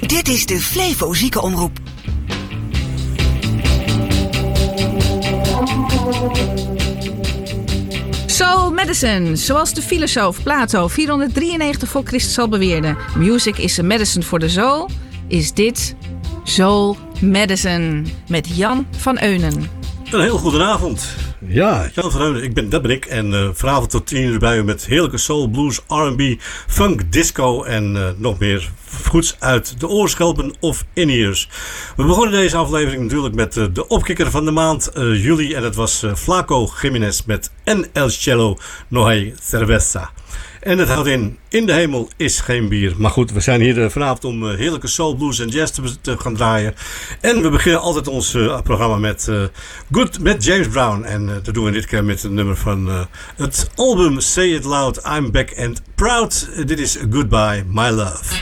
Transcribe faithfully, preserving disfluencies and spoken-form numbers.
Dit is de Flevo Ziekenomroep. Soul Medicine, zoals de filosoof Plato vierhonderddrieënnegentig voor Christus al beweerde. Music is a medicine for the soul. Is dit Soul Medicine met Jan van Eunen. Een heel goede avond. Ja, Jan van Eunen, ik ben, dat ben ik. En uh, vanavond tot tien uur bij u met heerlijke soul, blues, R en B, funk, disco en uh, nog meer goeds uit de oorschelpen of in-ears. We begonnen deze aflevering natuurlijk met uh, de opkikker van de maand uh, juli. En dat was uh, Flaco Jiménez met En El Cielo No Hay Cerveza. En het houdt in, in de hemel is geen bier. Maar goed, we zijn hier uh, vanavond om uh, heerlijke soul, blues en jazz te, te gaan draaien. En we beginnen altijd ons uh, programma met uh, Good met James Brown. En uh, dat doen we dit keer met een nummer van uh, het album Say It Loud, I'm Back and Proud. Uh, dit is Goodbye My Love.